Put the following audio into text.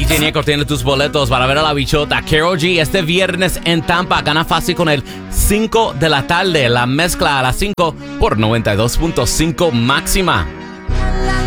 DJ Nieco tiene tus boletos para ver a la bichota Karol G este viernes en Tampa. Gana fácil con el 5 de la tarde. La mezcla a las 5 por 92.5 máxima.